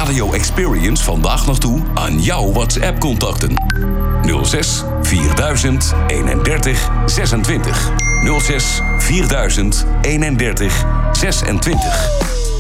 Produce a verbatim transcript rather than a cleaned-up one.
Radio Experience vandaag nog toe aan jouw WhatsApp-contacten. nul zes vierduizend eenendertig zesentwintig. nul zes vierduizend eenendertig zesentwintig.